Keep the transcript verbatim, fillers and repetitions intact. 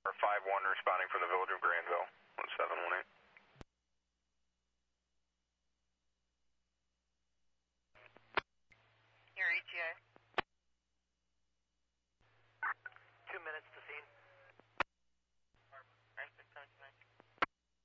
five one responding from the village of Granville, one seven one eight.